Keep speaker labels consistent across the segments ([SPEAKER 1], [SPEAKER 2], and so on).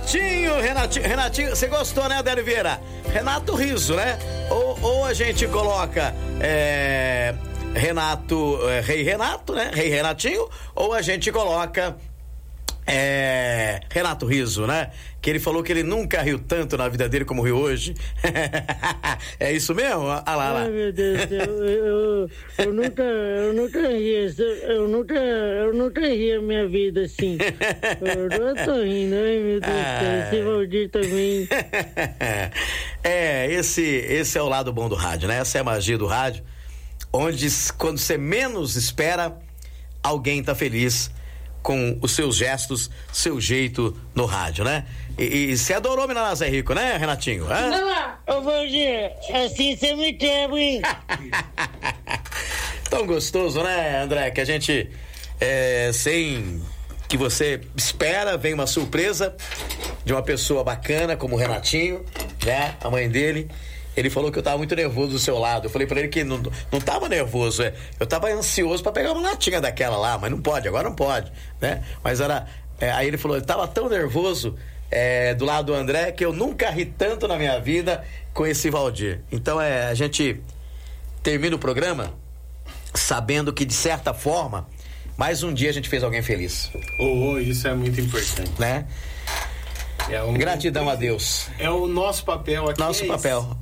[SPEAKER 1] Renatinho, você gostou, né, Adélio Vieira? Renato Riso, né? Ou a gente coloca Rei Renato, né? Rei Renatinho, ou a gente coloca Renato Riso, né? Que ele falou que ele nunca riu tanto na vida dele como riu hoje. É isso mesmo? Ah lá.
[SPEAKER 2] Ai, meu Deus do céu, eu nunca ri a minha vida assim. Eu tô rindo, ai meu Deus do céu, esse Valdir também.
[SPEAKER 1] Esse é o lado bom do rádio, né? Essa é a magia do rádio, onde quando você menos espera, alguém tá feliz com os seus gestos, seu jeito no rádio, né? E você adorou Minas Zé Rico, né, Renatinho?
[SPEAKER 2] Ô, Valdir, assim você me quebra, hein?
[SPEAKER 1] Tão gostoso, né, André? Que a gente, sem que você espera, vem uma surpresa de uma pessoa bacana como o Renatinho, né? A mãe dele. Ele falou que eu tava muito nervoso do seu lado. Eu falei pra ele que não tava nervoso, eu tava ansioso pra pegar uma latinha daquela lá, mas não pode, agora não pode, né? Mas aí ele falou, eu tava tão nervoso do lado do André que eu nunca ri tanto na minha vida com esse Valdir. Então a gente termina o programa sabendo que, de certa forma, mais um dia a gente fez alguém feliz.
[SPEAKER 3] Isso é muito importante,
[SPEAKER 1] né? Gratidão a Deus.
[SPEAKER 3] É o nosso papel aqui.
[SPEAKER 1] Nosso papel.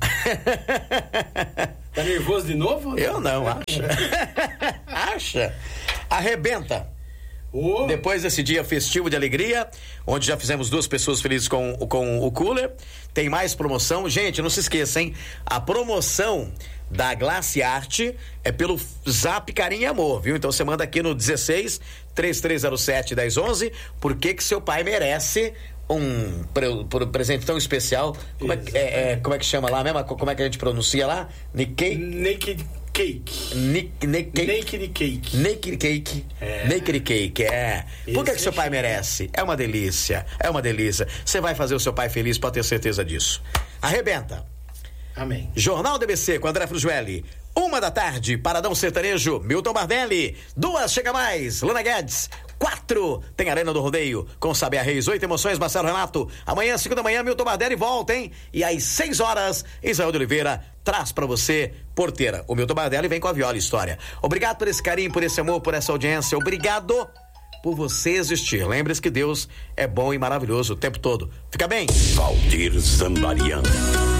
[SPEAKER 3] Tá nervoso de novo?
[SPEAKER 1] Eu não, acha? Arrebenta. Depois desse dia festivo de alegria, onde já fizemos 2 pessoas felizes com o cooler, tem mais promoção. Gente, não se esqueça, hein? A promoção da Glace Arte é pelo Zap Carinho e Amor, viu? Então você manda aqui no 16-3307-1011, porque que seu pai merece um presente tão especial. Como é que chama lá mesmo? Como é que a gente pronuncia lá?
[SPEAKER 3] Naked Cake.
[SPEAKER 1] Naked Cake. Naked Cake, Por que seu pai merece? É uma delícia. Você vai fazer o seu pai feliz, pode ter certeza disso. Arrebenta.
[SPEAKER 3] Amém.
[SPEAKER 1] Jornal DBC com André Frugelli. 1h, Paradão Sertanejo, Milton Bardelli. 2, Chega Mais, Luna Guedes. 4, tem Arena do Rodeio com Sabiá Reis. 8 Emoções, Marcelo Renato. Amanhã, 5h, Milton Bardelli volta, hein? E às 6h, Israel de Oliveira traz pra você Porteira. O Milton Bardelli vem com a Viola História. Obrigado por esse carinho, por esse amor, por essa audiência. Obrigado por você existir. Lembre-se que Deus é bom e maravilhoso o tempo todo. Fica bem?
[SPEAKER 4] Valdir Zambarian.